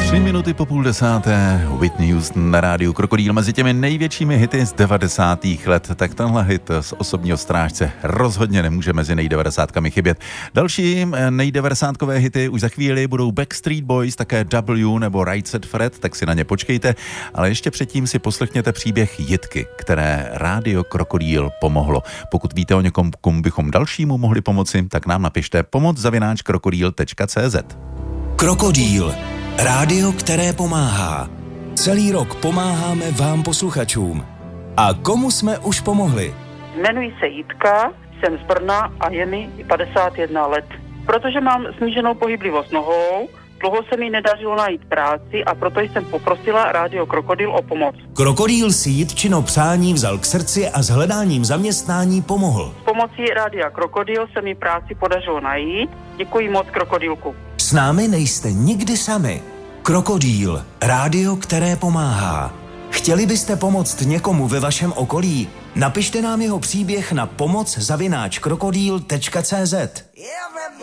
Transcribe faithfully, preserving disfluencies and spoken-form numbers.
Tři minuty po půl desáté, Whitney Houston na rádiu Krokodýl. Mezi těmi největšími hity z devadesátých let, tak tenhle hit z Osobního strážce rozhodně nemůže mezi nejdevadesátkami chybět. Další nejdevadesátkové hity už za chvíli budou Backstreet Boys, také W nebo Right Said Fred, tak si na ně počkejte, ale ještě předtím si poslechněte příběh Jitky, které rádio Krokodýl pomohlo. Pokud víte o někom, komu bychom dalšímu mohli pomoci, tak nám napište pomoc zavináč krokodýl tečka cé zet. Krokodýl. Rádio, které pomáhá. Celý rok pomáháme vám posluchačům. A komu jsme už pomohli? Jmenuji se Jitka, jsem z Brna a je mi padesát jedna let. Protože mám sníženou pohyblivost nohou, dlouho se mi nedařilo najít práci a proto jsem poprosila rádio Krokodýl o pomoc. Krokodýl si Jitčino přání vzal k srdci a s hledáním zaměstnání pomohl. S pomocí rádia Krokodýl se mi práci podařilo najít. Děkuji moc, Krokodýlku. S námi nejste nikdy sami. Krokodýl, rádio, které pomáhá. Chtěli byste pomoct někomu ve vašem okolí? Napište nám jeho příběh na pomoc zavináč krokodýl tečka cé zet.